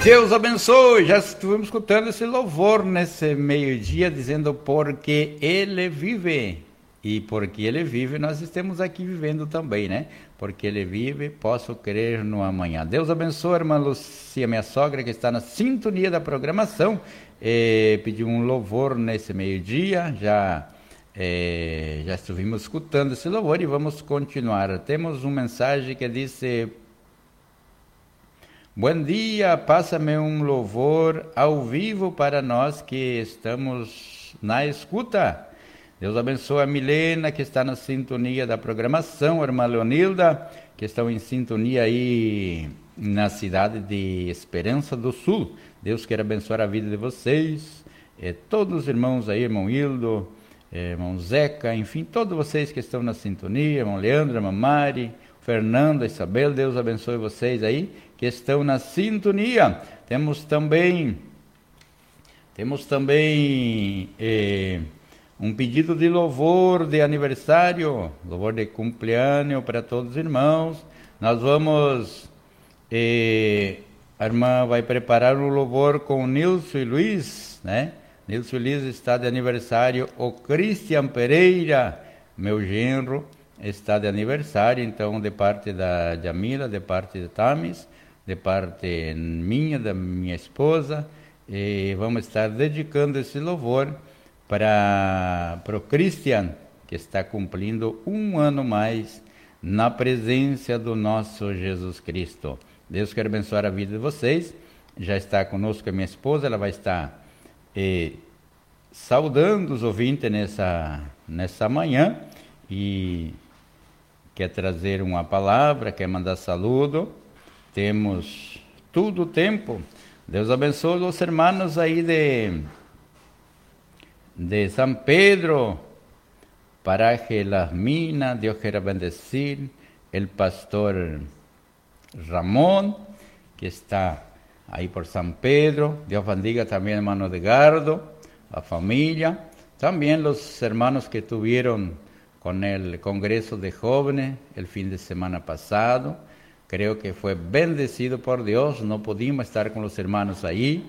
Deus abençoe. Já estivemos escutando esse louvor nesse meio-dia, dizendo porque Ele vive. E porque Ele vive, nós estamos aqui vivendo também, né? Porque Ele vive, posso crer no amanhã. Deus abençoe a irmã Lucia, minha sogra, que está na sintonia da programação. Pediu um louvor nesse meio-dia, já estivemos escutando esse louvor e vamos continuar. Temos uma mensagem que diz: bom dia, passa-me um louvor ao vivo para nós que estamos na escuta. Deus abençoe a Milena, que está na sintonia da programação, a irmã Leonilda, que estão em sintonia aí na cidade de Esperança do Sul. Deus quer abençoar a vida de vocês, todos os irmãos aí, irmão Hildo, irmão Zeca, enfim, todos vocês que estão na sintonia, irmão Leandro, irmã Mari, Fernando, Isabel, Deus abençoe vocês aí que estão na sintonia. Temos também um pedido de louvor de aniversário, louvor de cumpleaños para todos os irmãos. Nós vamos, a irmã vai preparar um louvor com o Nilson e Luiz, né? Nilson e Luiz está de aniversário, o Cristian Pereira, meu genro, está de aniversário, então de parte da Jamila, de parte de Tamis, de parte minha, da minha esposa, e vamos estar dedicando esse louvor para o Cristian, que está cumprindo um ano mais na presença do nosso Jesus Cristo. Deus quer abençoar a vida de vocês. Já está conosco a minha esposa, ela vai estar saudando os ouvintes nessa manhã e quer trazer uma palavra, quer mandar saludo. Temos todo o tempo. Deus abençoe os irmãos aí de San Pedro, Paraje Las Minas. Deus queira bendecir el pastor Ramón, que está aí por San Pedro. Deus bendiga também al hermano Edgardo, a familia. También los hermanos que tuvieron con el Congreso de Jóvenes el fin de semana pasado. Creo que fue bendecido por Dios. No pudimos estar con los hermanos ahí,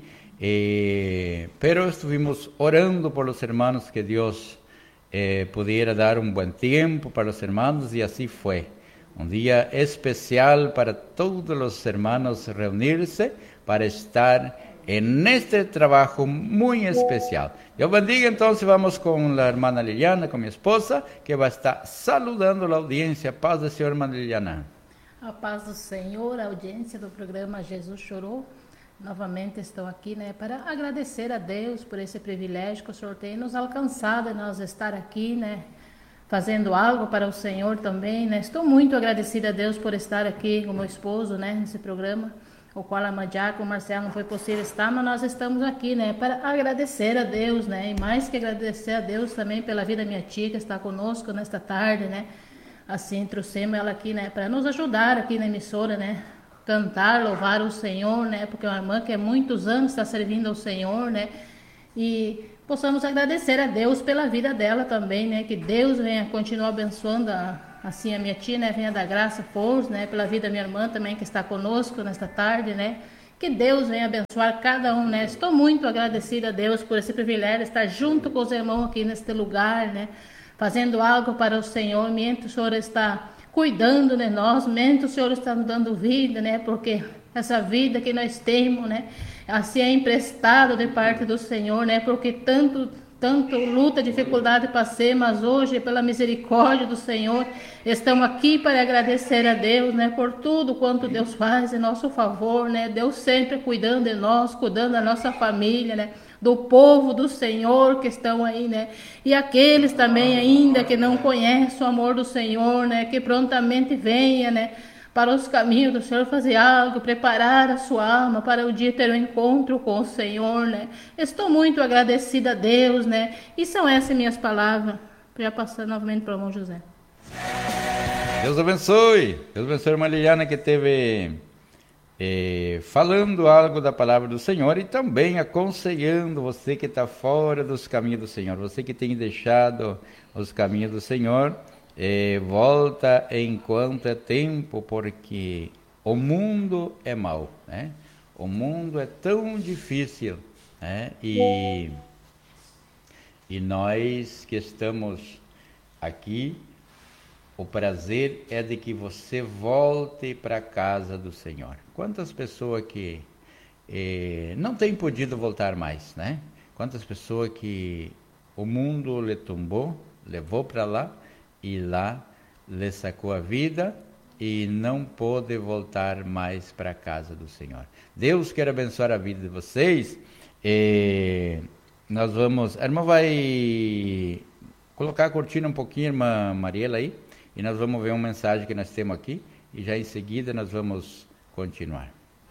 pero estuvimos orando por los hermanos que Dios pudiera dar un buen tiempo para los hermanos, y así fue. Un día especial para todos los hermanos reunirse para estar en este trabajo muy especial. Dios bendiga. Entonces vamos con la hermana Liliana, con mi esposa, que va a estar saludando la audiencia. Paz do Senhor, hermana Liliana. A paz do Senhor, a audiência do programa Jesus Chorou. Novamente estou aqui, para agradecer a Deus por esse privilégio que o Senhor tem nos alcançado e nós estar aqui, fazendo algo para o Senhor também, Estou muito agradecida a Deus por estar aqui com meu esposo, nesse programa, o qual a Madiaco, o Marcelo, não foi possível estar, mas nós estamos aqui, para agradecer a Deus, E mais que agradecer a Deus também pela vida da minha tia, que está conosco nesta tarde, Assim, trouxemos ela aqui, para nos ajudar aqui na emissora, Cantar, louvar o Senhor, Porque é uma irmã que há muitos anos está servindo ao Senhor, E possamos agradecer a Deus pela vida dela também, Que Deus venha continuar abençoando assim a minha tia, venha dar graça, força, pela vida da minha irmã também que está conosco nesta tarde, Que Deus venha abençoar cada um, Estou muito agradecida a Deus por esse privilégio de estar junto com os irmãos aqui neste lugar, Fazendo algo para o Senhor, o Senhor está cuidando de nós, o Senhor está nos dando vida, Porque essa vida que nós temos, assim é emprestado de parte do Senhor, Porque tanto luta, dificuldade passei, mas hoje, pela misericórdia do Senhor, estamos aqui para agradecer a Deus, por tudo quanto Deus faz em nosso favor, Deus sempre cuidando de nós, cuidando da nossa família, do povo do Senhor que estão aí, E aqueles também ainda que não conhecem o amor do Senhor, Que prontamente venha, para os caminhos do Senhor, fazer algo, preparar a sua alma para o dia ter um encontro com o Senhor, Estou muito agradecida a Deus, E são essas minhas palavras. Já passando novamente para o irmão José. Deus abençoe. Deus abençoe a irmã Liliana, que teve falando algo da palavra do Senhor e também aconselhando você que está fora dos caminhos do Senhor, você que tem deixado os caminhos do Senhor, volta enquanto é tempo, porque o mundo é mau, O mundo é tão difícil, né? E nós que estamos aqui, o prazer é de que você volte para a casa do Senhor. Quantas pessoas que não têm podido voltar mais, né? Quantas pessoas que o mundo lhe tombou, levou para lá e lá lhe sacou a vida e não pôde voltar mais para a casa do Senhor. Deus quer abençoar a vida de vocês. Nós vamos... A irmã vai colocar a cortina um pouquinho, irmã Mariela, aí, e nós vamos ver uma mensagem que nós temos aqui, e já em seguida nós vamos continuar.